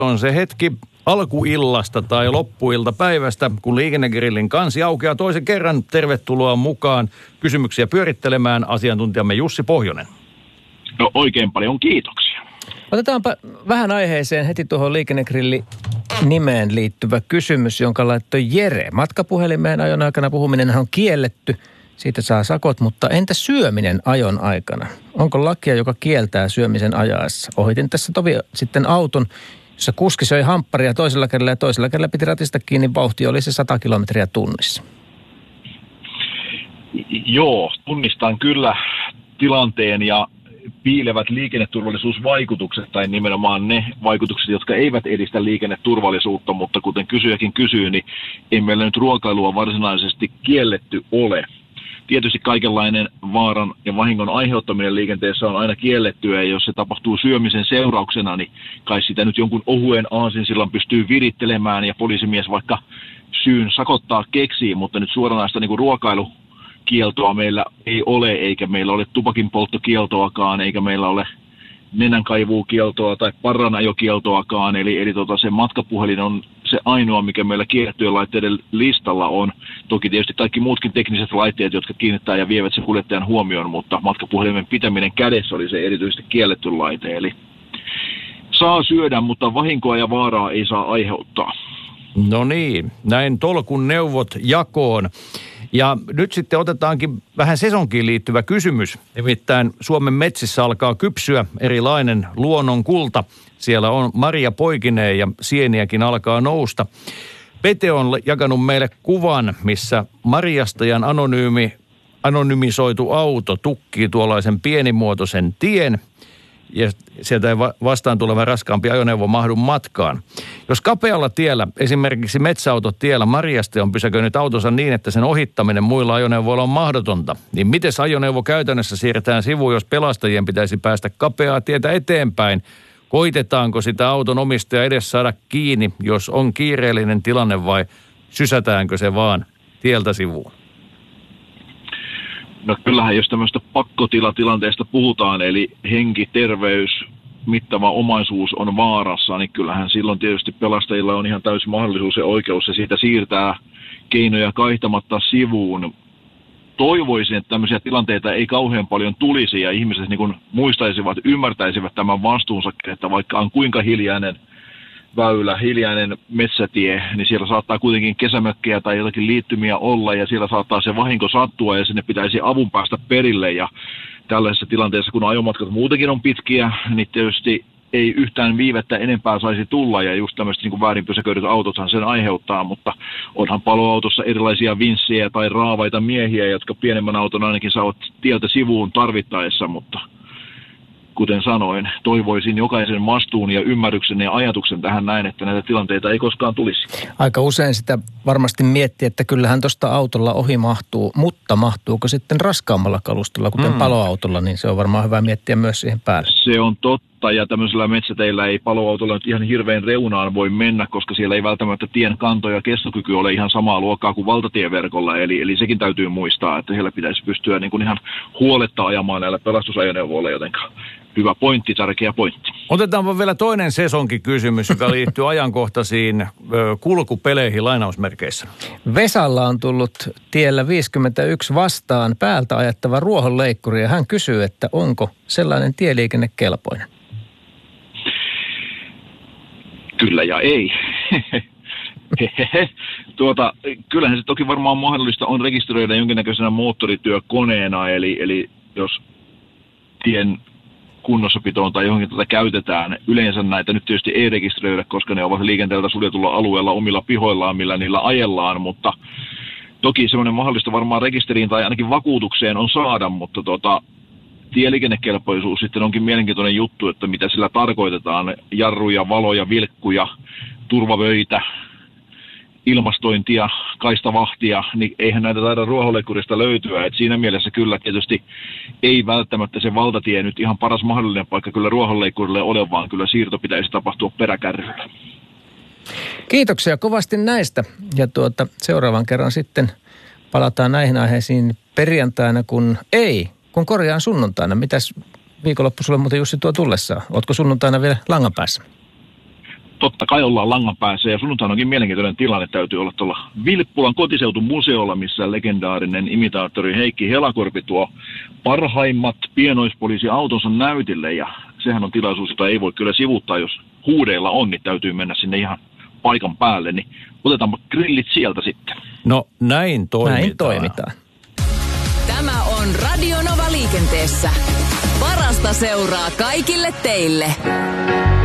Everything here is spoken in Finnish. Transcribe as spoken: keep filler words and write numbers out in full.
on se hetki alkuillasta tai loppuiltapäivästä, kun Liikennegrillin kansi aukeaa toisen kerran. Tervetuloa mukaan kysymyksiä pyörittelemään asiantuntijamme Jussi Pohjonen. No oikein paljon kiitoksia. Otetaanpa vähän aiheeseen heti tuohon Liikennegrilli nimeen liittyvä kysymys, jonka laittoi Jere. Matkapuhelimeen ajon aikana puhuminenhan on kielletty. Siitä saa sakot, mutta entä syöminen ajon aikana? Onko lakia, joka kieltää syömisen ajaessa? Ohitin tässä tovi sitten auton, jossa kuski söi hampparia toisella kerralla ja toisella kerralla piti ratista kiinni. Vauhti oli se sata kilometriä tunnissa. Joo, tunnistan kyllä tilanteen ja piilevät liikenneturvallisuusvaikutukset tai nimenomaan ne vaikutukset, jotka eivät edistä liikenneturvallisuutta, mutta kuten kysyjäkin kysyy, niin ei meillä nyt ruokailua varsinaisesti kielletty ole. Tietysti kaikenlainen vaaran ja vahingon aiheuttaminen liikenteessä on aina kiellettyä, ja jos se tapahtuu syömisen seurauksena, niin kai sitä nyt jonkun ohuen aasinsillan pystyy virittelemään ja poliisimies vaikka syyn sakottaa keksii, mutta nyt suoranaista niin kuin ruokailukieltoa meillä ei ole, eikä meillä ole tupakin polttokieltoakaan, eikä meillä ole nenänkaivuukieltoa tai parranajokieltoakaan, eli, eli tota, se matkapuhelin on se ainoa, mikä meillä kiellettyjen laitteiden listalla on. Toki tietysti kaikki muutkin tekniset laitteet, jotka kiinnittää ja vievät sen kuljettajan huomioon, mutta matkapuhelimen pitäminen kädessä oli se erityisesti kielletty laite. Eli saa syödä, mutta vahinkoa ja vaaraa ei saa aiheuttaa. No niin, näin tolkun neuvot jakoon. Ja nyt sitten otetaankin vähän sesonkiin liittyvä kysymys. Nimittäin Suomen metsissä alkaa kypsyä erilainen luonnon kulta. Siellä on marja poikineen ja sieniäkin alkaa nousta. Pete on jakanut meille kuvan, missä marjastajan anonyymi, anonymisoitu auto tukkii tuollaisen pienimuotoisen tien. Ja sieltä ei vastaan tuleva raskaampi ajoneuvo mahdu matkaan. Jos kapealla tiellä, esimerkiksi metsäautotiellä, marjastaja on pysäköinyt autonsa niin, että sen ohittaminen muilla ajoneuvoilla on mahdotonta, niin miten ajoneuvo käytännössä siirretään sivuun, jos pelastajien pitäisi päästä kapeaa tietä eteenpäin? Koitetaanko sitä auton omistaja edes saada kiinni, jos on kiireellinen tilanne, vai sysätäänkö se vaan tieltä sivuun? No kyllähän, jos tämmöistä pakkotilatilanteesta puhutaan, eli henki, terveys, mittava omaisuus on vaarassa, niin kyllähän silloin tietysti pelastajilla on ihan täysi mahdollisuus ja oikeus ja siitä siirtää keinoja kaihtamatta sivuun. Toivoisin, että tämmöisiä tilanteita ei kauhean paljon tulisi ja ihmiset niin kuin muistaisivat, ymmärtäisivät tämän vastuunsa, että vaikka on kuinka hiljainen väylä, hiljainen metsätie, niin siellä saattaa kuitenkin kesämökkejä tai jotakin liittymiä olla ja siellä saattaa se vahinko sattua ja sinne pitäisi avun päästä perille ja tällaisessa tilanteessa, kun ajomatkat muutenkin on pitkiä, niin tietysti ei yhtään viivettä enempää saisi tulla ja just tämmöiset niin kuin väärin pysäköidyt autothan sen aiheuttaa, mutta onhan paloautossa erilaisia vinssejä tai raavaita miehiä, jotka pienemmän auton ainakin saavat tieltä sivuun tarvittaessa, mutta kuten sanoin, toivoisin jokaisen vastuun ja ymmärryksen ja ajatuksen tähän näin, että näitä tilanteita ei koskaan tulisi. Aika usein sitä varmasti miettii, että kyllähän tuosta autolla ohi mahtuu, mutta mahtuuko sitten raskaammalla kalustolla, kuten mm. paloautolla, niin se on varmaan hyvä miettiä myös siihen päälle. Se on totta, ja tämmöisellä metsäteillä ei paloautolla nyt ihan hirveän reunaan voi mennä, koska siellä ei välttämättä tien kanto ja kestokyky ole ihan samaa luokkaa kuin valtatieverkolla, eli, eli sekin täytyy muistaa, että siellä pitäisi pystyä niin kuin ihan huoletta ajamaan näillä pelastusajoneuvoilla, jotenka hyvä pointti, tärkeä pointti. Otetaanpa vielä toinen sesonkikysymys, joka liittyy ajankohtaisiin ö, kulkupeleihin lainausmerkeissä. Vesalla on tullut tiellä viisikymmentäyksi vastaan päältä ajattava ruohonleikkuri ja hän kysyy, että onko sellainen tieliikennekelpoinen? Kyllä ja ei. tuota, kyllähän se toki varmaan mahdollista on rekisteröidä jonkinnäköisenä moottorityökoneena, eli, eli jos tien kunnossapitoon tai johonkin tätä käytetään. Yleensä näitä nyt tietysti ei rekisteröidä, koska ne ovat liikenteeltä suljetulla alueella omilla pihoillaan, millä niillä ajellaan, mutta toki semmoinen mahdollista varmaan rekisteriin tai ainakin vakuutukseen on saada, mutta tota, tieliikennekelpoisuus sitten onkin mielenkiintoinen juttu, että mitä sillä tarkoitetaan. Jarruja, valoja, vilkkuja, turvavöitä, ilmastointia, kaistavahtia, niin eihän näitä taida ruohonleikkurista löytyä. Et siinä mielessä kyllä tietysti ei välttämättä se valtatie nyt ihan paras mahdollinen paikka kyllä ruohonleikkurille ole, vaan kyllä siirto pitäisi tapahtua peräkärryllä. Kiitoksia kovasti näistä. Ja tuota, seuraavan kerran sitten palataan näihin aiheisiin perjantaina, kun ei, kun korjaan sunnuntaina. Mitäs viikonloppu sulle muuten Jussi tuo tullessaan? Ootko sunnuntaina vielä langan päässä? totta kai ollaan langan päässä ja sunnuntaina onkin mielenkiintoinen tilanne. Täytyy olla tuolla Vilppulan kotiseutumuseolla, missä legendaarinen imitaattori Heikki Helakorpi tuo parhaimmat pienoispoliisiautonsa näytille. Ja sehän on tilaisuus, jota ei voi kyllä sivuuttaa, jos huudeilla on, niin täytyy mennä sinne ihan paikan päälle. Niin otetaanpa grillit sieltä sitten. No näin toimitaan. Näin toimitaan. Tämä on Radio Nova liikenteessä. Parasta seuraa kaikille teille.